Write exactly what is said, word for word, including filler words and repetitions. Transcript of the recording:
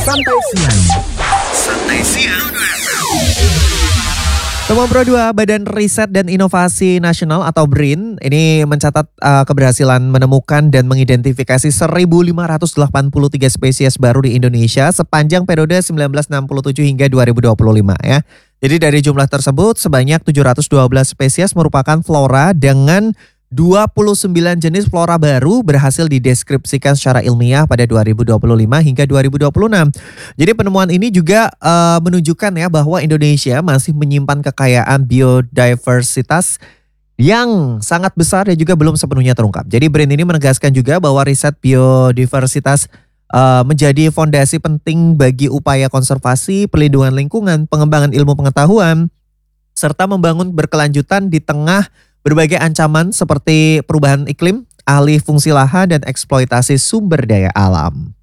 Santai Siang. Santai Siang. Temuan Pro dua Badan Riset dan Inovasi Nasional atau B R I N ini mencatat uh, keberhasilan menemukan dan mengidentifikasi seribu lima ratus delapan puluh tiga spesies baru di Indonesia sepanjang periode seribu sembilan ratus enam puluh tujuh hingga dua ribu dua puluh lima ya. Jadi dari jumlah tersebut sebanyak tujuh ratus dua belas spesies merupakan flora dengan dua puluh sembilan jenis flora baru berhasil dideskripsikan secara ilmiah pada dua ribu dua puluh lima hingga dua ribu dua puluh enam. Jadi penemuan ini juga uh, menunjukkan ya bahwa Indonesia masih menyimpan kekayaan biodiversitas yang sangat besar dan juga belum sepenuhnya terungkap. Jadi B R I N ini menegaskan juga bahwa riset biodiversitas uh, menjadi fondasi penting bagi upaya konservasi, perlindungan lingkungan, pengembangan ilmu pengetahuan, serta membangun berkelanjutan di tengah berbagai ancaman seperti perubahan iklim, alih fungsi lahan, dan eksploitasi sumber daya alam.